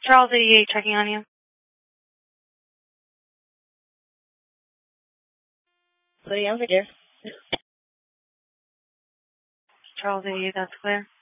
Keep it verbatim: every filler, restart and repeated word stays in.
Charles eighty-eight checking on you. Lydia, I'm here. Charles eighty-eight, that's clear.